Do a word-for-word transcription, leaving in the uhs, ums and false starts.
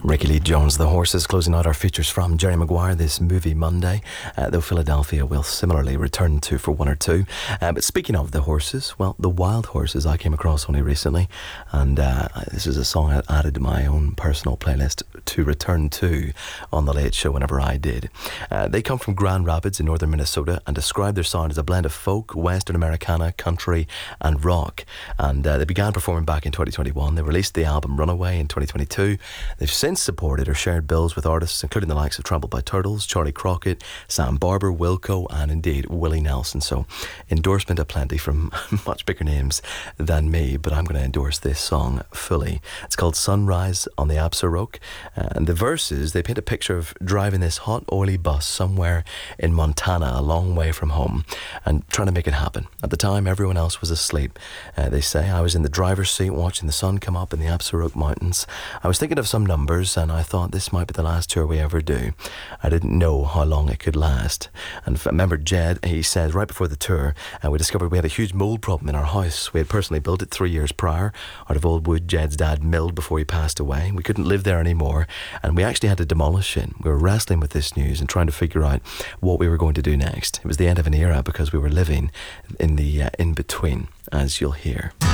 Ricky Lee Jones, The Horses, closing out our features from Jerry Maguire this movie Monday, uh, though Philadelphia will similarly return to for one or two. Uh, but speaking of The Horses, well, The Wild Horses I came across only recently, and uh, this is a song I added to my own personal playlist to return to on The Late Show whenever I did. Uh, they come from Grand Rapids in northern Minnesota and describe their sound as a blend of folk, Western Americana, country and rock. And uh, they began performing back in twenty twenty-one. They released the album Runaway in twenty twenty-two. They've since supported or shared bills with artists including the likes of Trampled by Turtles, Charlie Crockett, Sam Barber, Wilco and indeed Willie Nelson. So endorsement aplenty from much bigger names than me, but I'm going to endorse this song fully. It's called Sunrise on the Absaroka, uh, and the verses, they paint a picture of driving this hot oily bus somewhere in Montana, a long way from home, and trying to make it happen. At the time everyone else was asleep. Uh, they say I was in the driver's seat watching the sun come up in the Absaroka Mountains. I was thinking of some numbers and I thought this might be the last tour we ever do. I didn't know how long it could last. And I remember Jed, he said right before the tour, uh, we discovered we had a huge mould problem in our house. We had personally built it three years prior out of old wood Jed's dad milled before he passed away. We couldn't live there anymore and we actually had to demolish it. We were wrestling with this news and trying to figure out what we were going to do next. It was the end of an era because we were living in the uh, in-between, as you'll hear.